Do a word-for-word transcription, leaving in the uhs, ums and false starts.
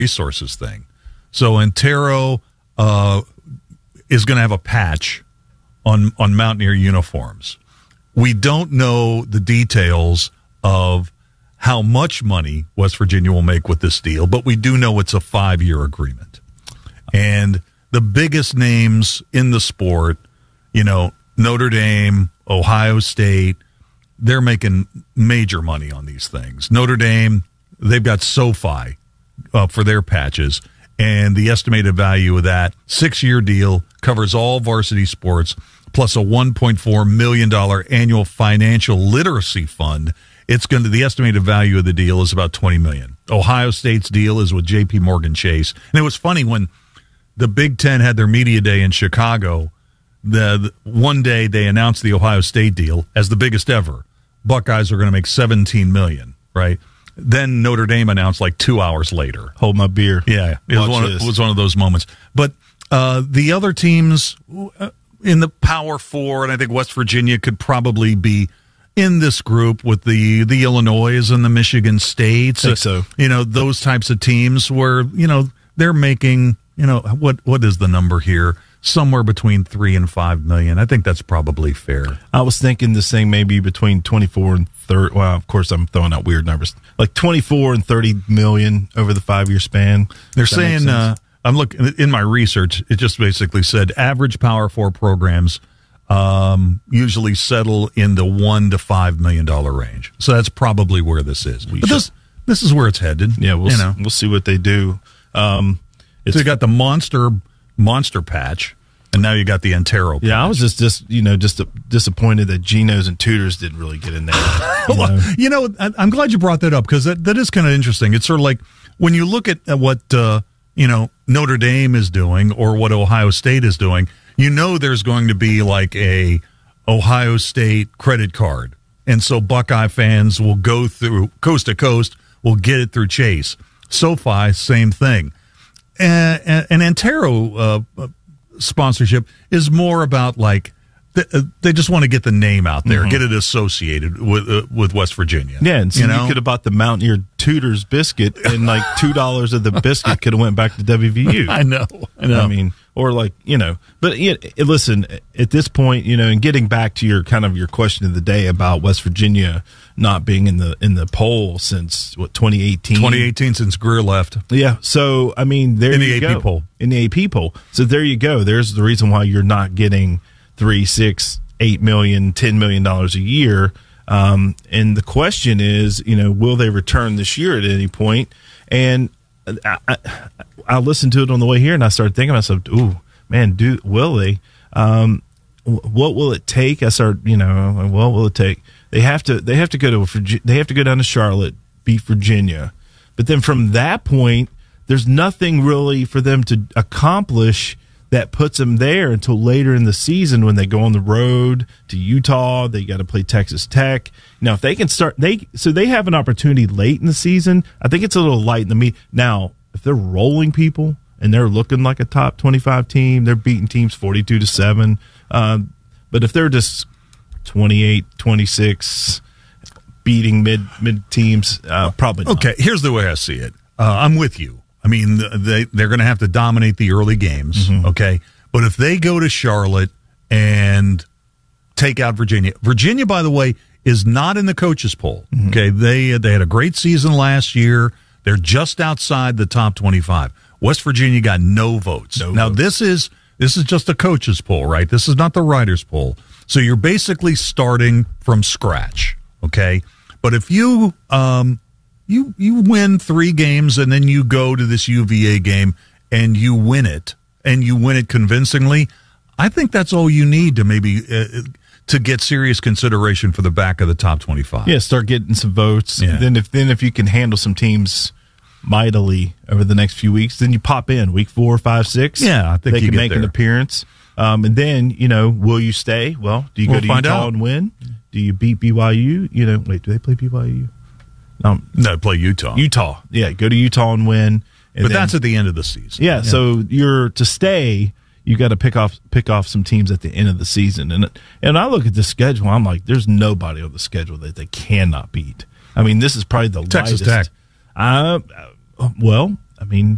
resources thing. So Antero uh, is going to have a patch on on Mountaineer uniforms. We don't know the details of how much money West Virginia will make with this deal, but we do know it's a five-year agreement. And the biggest names in the sport, you know, Notre Dame, Ohio State, they're making major money on these things. Notre Dame, they've got SoFi uh, for their patches, and the estimated value of that six-year deal covers all varsity sports, plus a one point four million dollars annual financial literacy fund. It's going to, the estimated value of the deal is about twenty million dollars. Ohio State's deal is with J P Morgan Chase. And it was funny when the Big Ten had their media day in Chicago, the, the one day they announced the Ohio State deal as the biggest ever. Buckeyes are going to make seventeen million dollars, right? Then Notre Dame announced like two hours later. Hold my beer. Yeah, it was, one of, it was one of those moments. But uh, the other teams in the Power Four, and I think West Virginia could probably be in this group with the, the Illinois and the Michigan States. I think so. You know, those types of teams where, you know, they're making, you know, what what is the number here? Somewhere between three and five million. I think that's probably fair. I was thinking this thing maybe between twenty-four and thirty. Well, of course, I'm throwing out weird numbers, like twenty-four and thirty million over the five year span. They're saying, uh, I'm looking in my research, it just basically said average Power Four programs um, usually settle in the one to five million dollar range. So that's probably where this is. We but should, this this is where it's headed. Yeah, we'll you see, know. we'll see what they do. Um, so you got the monster monster patch, and now you got the Antero patch. Yeah, I was just, just you know, just disappointed that Geno's and Tudors didn't really get in there. You know, well, you know I'm glad you brought that up because that, that is kind of interesting. It's sort of like when you look at what uh, you know Notre Dame is doing or what Ohio State is doing, you know there's going to be like a Ohio State credit card, and so Buckeye fans will go through coast to coast, will get it through Chase. SoFi, same thing. And, and Antero uh, sponsorship is more about like th- they just want to get the name out there, mm-hmm. get it associated with uh, with West Virginia. Yeah, and so you, you know? could have bought the Mountaineer Tudors biscuit, and like two dollars of the biscuit could have went back to W V U. I know, I know. I mean, or like you know, but you know, listen, at this point, you know, and getting back to your kind of your question of the day about West Virginia not being in the in the poll since what twenty eighteen twenty eighteen since Greer left. Yeah, so I mean, there in the you A P go. poll, in the A P poll. So there you go. There's the reason why you're not getting three, six, eight million, ten million dollars a year. Um, and the question is, you know, will they return this year at any point? And I, I, I listened to it on the way here, and I started thinking to myself, "Ooh, man, do will they? Um, what will it take?" I started, you know, what will it take? They have to. They have to go to. They have to go down to Charlotte, beat Virginia, but then from that point, there's nothing really for them to accomplish that puts them there until later in the season when they go on the road to Utah. They got to play Texas Tech. Now, if they can start, they so they have an opportunity late in the season. I think it's a little light in the meat. Now, if they're rolling people and they're looking like a top twenty-five team, they're beating teams forty-two to seven. Um, but if they're just twenty-eight, twenty-six, beating mid mid teams, uh, probably not. Okay, here's the way I see it. Uh, I'm with you. I mean, they, they're going to have to dominate the early games, mm-hmm. okay? But if they go to Charlotte and take out Virginia, Virginia, by the way, is not in the coaches' poll, mm-hmm. okay? They they had a great season last year. They're just outside the top twenty-five. West Virginia got no votes. No now, votes. this is this is just a coaches' poll, right? This is not the writers' poll. So you're basically starting from scratch, okay? But if you... Um, You you win three games and then you go to this U V A game and you win it and you win it convincingly. I think that's all you need to maybe uh, to get serious consideration for the back of the top twenty-five. Yeah, start getting some votes. Yeah. Then if then if you can handle some teams mightily over the next few weeks, then you pop in week four, five, six. Yeah, I think they you can get make there. an appearance. Um, and then you know, will you stay? Well, do you we'll go to find Utah out. and win? Do you beat B Y U? You know, wait, do they play B Y U? Um, no, play Utah. Utah, yeah, go to Utah and win. And but then, that's at the end of the season. Yeah, yeah. so you're to stay. You got to pick off pick off some teams at the end of the season, and and I look at the schedule. I'm like, there's nobody on the schedule that they cannot beat. I mean, this is probably the Texas lightest. Tech. Uh, well, I mean,